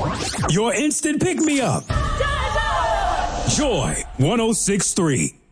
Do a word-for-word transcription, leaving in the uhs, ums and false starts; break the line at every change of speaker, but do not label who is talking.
Your instant pick me up. Joy one oh six three.